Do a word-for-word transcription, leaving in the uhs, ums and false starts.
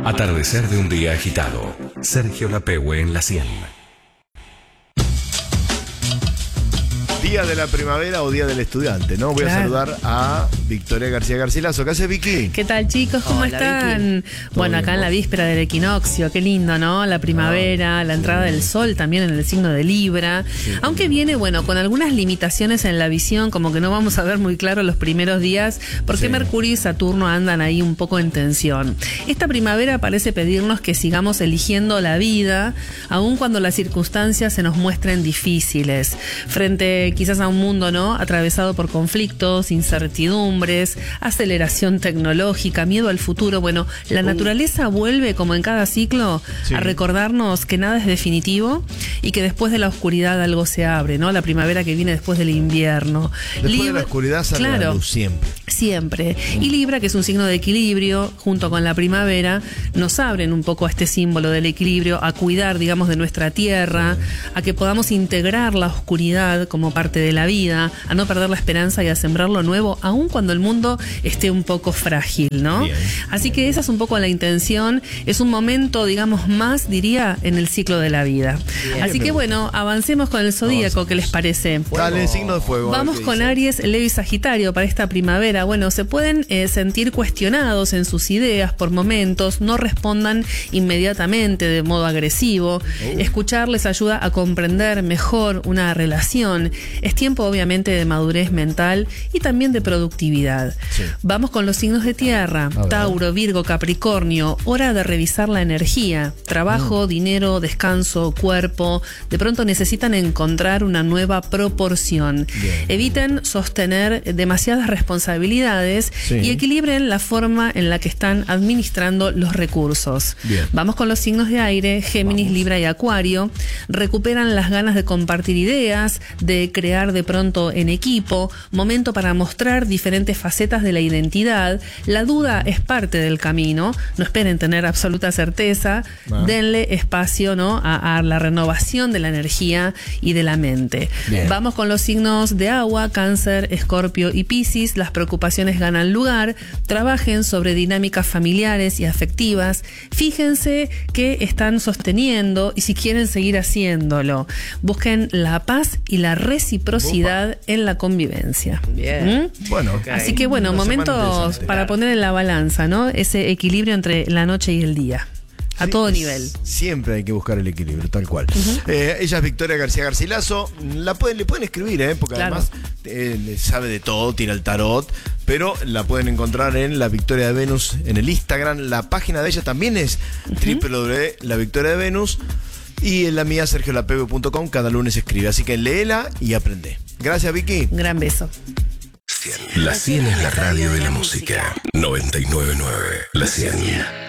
Atardecer de un día agitado. Sergio Lapehue en la cien. Día de la primavera o día del estudiante, ¿no? Voy claro. a saludar a Victoria García Garcilaso. ¿Qué hace, Vicky? ¿Qué tal, chicos? ¿Cómo Hola, están? Vicky. Bueno, acá bien, en la víspera del equinoccio, qué lindo, ¿no? La primavera, ah, la entrada sí. del sol también en el signo de Libra. Sí, Aunque viene, bueno, con algunas limitaciones en la visión, como que no vamos a ver muy claro los primeros días, porque sí. Mercurio y Saturno andan ahí un poco en tensión. Esta primavera parece pedirnos que sigamos eligiendo la vida, aun cuando las circunstancias se nos muestren difíciles. Frente quizás a un mundo, ¿no?, atravesado por conflictos, incertidumbres, aceleración tecnológica, miedo al futuro. Bueno, la uh. naturaleza vuelve, como en cada ciclo, sí. a recordarnos que nada es definitivo y que después de la oscuridad algo se abre, ¿no? La primavera que viene después del invierno. Después Libra, de la oscuridad sale claro, la luz siempre. Siempre. Y Libra, que es un signo de equilibrio, junto con la primavera, nos abren un poco a este símbolo del equilibrio, a cuidar, digamos, de nuestra tierra, a que podamos integrar la oscuridad como parte de la vida, a no perder la esperanza y a sembrar lo nuevo, aun cuando el mundo esté un poco frágil, ¿no? Bien, Así bien. que esa es un poco la intención. Es un momento, digamos, más, diría, en el ciclo de la vida. Bien, Así que bueno, avancemos con el zodíaco, ¿qué les parece? Dale, signo de fuego. Vamos con Aries, Leo y Sagitario para esta primavera. Bueno, se pueden eh, sentir cuestionados en sus ideas por momentos, no respondan inmediatamente de modo agresivo. Uh. Escuchar les ayuda a comprender mejor una relación. Es tiempo, obviamente, de madurez mental y también de productividad. Sí. Vamos con los signos de tierra. Tauro, Virgo, Capricornio. Hora de revisar la energía. Trabajo, mm. dinero, descanso, cuerpo. De pronto necesitan encontrar una nueva proporción. Bien. Eviten sostener demasiadas responsabilidades sí. y equilibren la forma en la que están administrando los recursos. Bien. Vamos con los signos de aire. Géminis, Vamos. Libra y Acuario. Recuperan las ganas de compartir ideas, de crear de pronto en equipo, momento para mostrar diferentes facetas de la identidad. La duda es parte del camino, no esperen tener absoluta certeza, ah. denle espacio, ¿no?, a, a la renovación de la energía y de la mente. Bien. Vamos con los signos de agua, Cáncer, Escorpio y Piscis. Las preocupaciones ganan lugar, trabajen sobre dinámicas familiares y afectivas, fíjense qué están sosteniendo y si quieren seguir haciéndolo. Busquen la paz y la reciprocidad Opa. en la convivencia. Bien. ¿Mm? Bueno, okay. Así que bueno, Una momentos para poner en la balanza, ¿no?, ese equilibrio entre la noche y el día. A sí, todo nivel. Siempre hay que buscar el equilibrio, tal cual. Uh-huh. eh, ella es Victoria García Garcilaso. La pueden, le pueden escribir, ¿eh? Porque claro. además eh, sabe de todo, tira el tarot. Pero la pueden encontrar en La Victoria de Venus en el Instagram. La página de ella también es uh-huh. doble u doble u doble u punto la victoria de venus. Y en la mía, sergio lapehue punto com, cada lunes escribe. Así que léela y aprende. Gracias, Vicky. Gran beso. La cien es la radio de la música. noventa y nueve punto nueve. La cien.